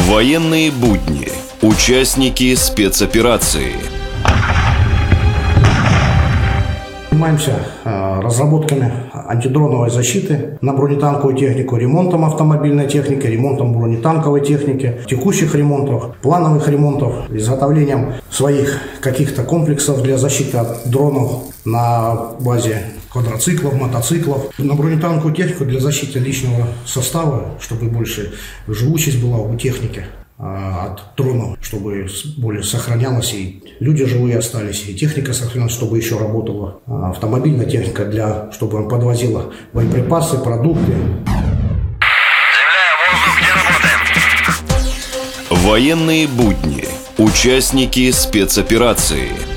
Военные будни. Участники спецоперации. Занимаемся разработками антидроновой защиты на бронетанковую технику, ремонтом автомобильной техники, ремонтом бронетанковой техники, текущих ремонтов, плановых ремонтов, изготовлением своих каких-то комплексов для защиты от дронов на базе квадроциклов, мотоциклов, на бронетанковую технику для защиты личного состава, чтобы больше живучесть была у техники от дронов, чтобы более сохранялась, и люди живые остались, и техника сохранялась, чтобы еще работала. Автомобильная техника, чтобы он подвозила боеприпасы, продукты. Земля, воздух, где работаем? Военные будни. Участники спецоперации.